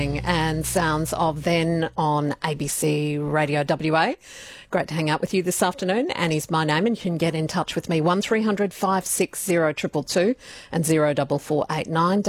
And sounds of Then on ABC Radio WA. Great to hang out with you this afternoon. Annie's my name, and you can get in touch with me 1300 560 222 and 0448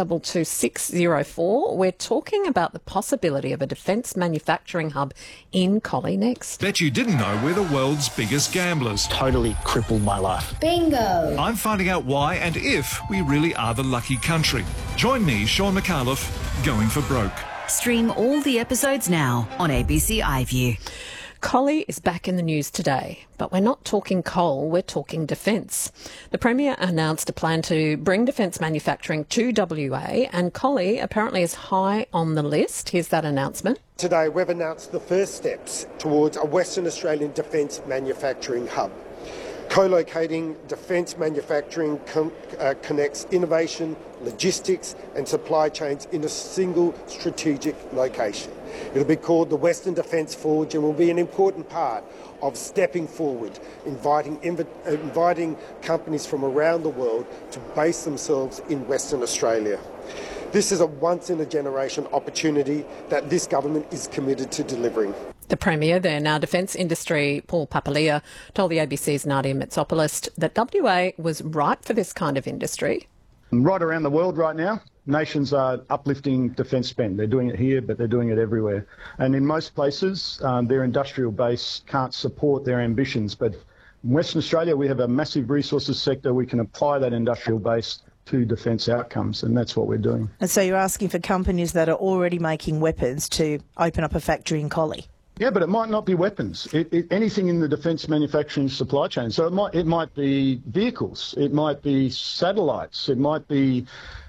22604. We're talking about the possibility of a defence manufacturing hub in Collie next. Bet you didn't know we're the world's biggest gamblers. Totally crippled my life. Bingo! I'm finding out why and if we really are the lucky country. Join me, Sean McAuliffe, going for broke. Stream all the episodes now on ABC iView. Collie is back in the news today, but we're not talking coal, we're talking defence. The Premier announced a plan to bring defence manufacturing to WA, and Collie apparently is high on the list. Here's that announcement. Today we've announced the first steps towards a Western Australian defence manufacturing hub. Co-locating defence manufacturing connects innovation, logistics and supply chains in a single strategic location. It'll be called the Western Defence Forge and will be an important part of stepping forward, inviting companies from around the world to base themselves in Western Australia. This is a once-in-a-generation opportunity that this government is committed to delivering. The Premier there, now Defence Industry, Paul Papalia, told the ABC's Nadia Mitsopoulos that WA was ripe for this kind of industry. Right around the world right now, nations are uplifting defence spend. They're doing it here, but they're doing it everywhere. And in most places, their industrial base can't support their ambitions. But in Western Australia, we have a massive resources sector. We can apply that industrial base to defence outcomes, and that's what we're doing. And so you're asking for companies that are already making weapons to open up a factory in Collie? Yeah, but it might not be weapons. Anything in the defence manufacturing supply chain. So it might be vehicles, it might be satellites, it might be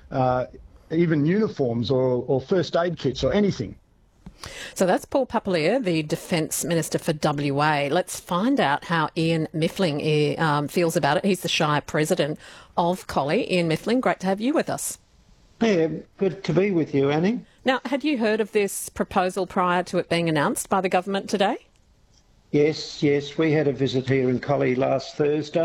even uniforms or first aid kits or anything. So that's Paul Papalia, the Defence Minister for WA. Let's find out how Ian Miffling feels about it. He's the Shire President of Collie. Ian Miffling, great to have you with us. Yeah, good to be with you, Annie. Now, had you heard of this proposal prior to it being announced by the government today? Yes, we had a visit here in Collie last Thursday.